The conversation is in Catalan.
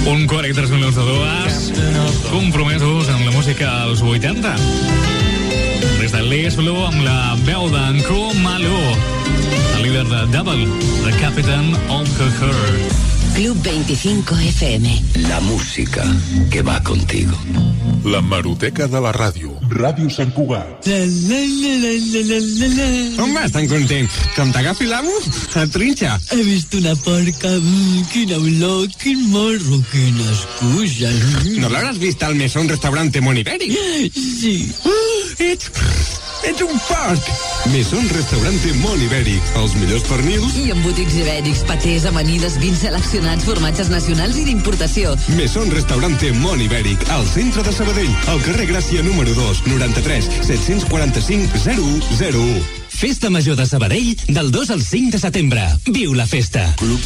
1,43 milions de dòlars compromesos en la música als 80. Des de l'Es Blue amb la veu d'en Kool Malou, el líder de Double, The Captain of the Heart. Club 25 FM. La música que va contigo. La Hemeroteca de la ràdio. Ràdio Sant Cugat. On vas tan content? Com t'agafi l'amo? A trinxa. He vist una porca. Quina olor, quin morro, quines cuixes. No l'hauràs vist al Mesón Restaurante Mont Ibèric? Sí. Ets un porc! Mesón Restaurante Mont Ibèric. Els millors pernils. I embotits ibèrics, patés, amanides, vins seleccionats, formatges nacionals i d'importació. Mesón Restaurante Mont Ibèric, al centre de Sabadell, al carrer Gràcia número 2, 93 745 001. Festa Major de Sabadell del 2 al 5 de setembre. Viu la festa.